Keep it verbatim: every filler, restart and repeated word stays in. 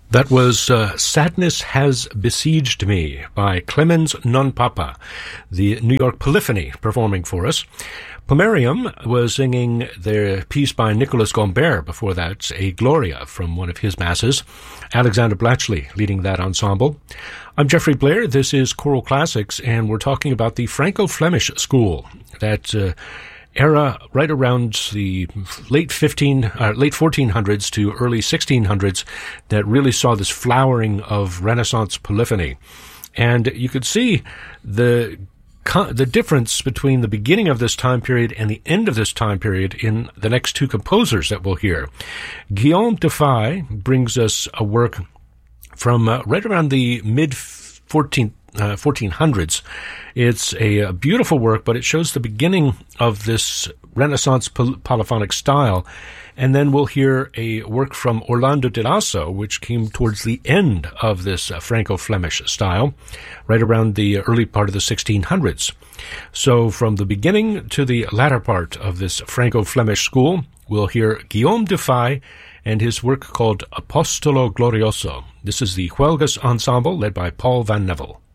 That was uh, Sadness Has Besieged Me by Clemens Nonpapa, the New York Polyphony, performing for us. Pomerium was singing their piece by Nicholas Gombert before that, A Gloria, from one of his masses. Alexander Blatchley leading that ensemble. I'm Jeffrey Blair. This is Choral Classics, and we're talking about the Franco-Flemish school, that uh, era right around the late fifteen, uh, late fourteen hundreds to early sixteen hundreds, that really saw this flowering of Renaissance polyphony. And you could see the the difference between the beginning of this time period and the end of this time period in the next two composers that we'll hear. Guillaume Dufay brings us a work from uh, right around the mid fourteenth Uh, fourteen hundreds. It's a, a beautiful work, but it shows the beginning of this Renaissance poly- polyphonic style. And then we'll hear a work from Orlando di Lasso, which came towards the end of this uh, Franco-Flemish style, right around the early part of the sixteen hundreds. So from the beginning to the latter part of this Franco-Flemish school, we'll hear Guillaume Dufay and his work called Apostolo Glorioso. This is the Huelgas Ensemble, led by Paul Van Nevel.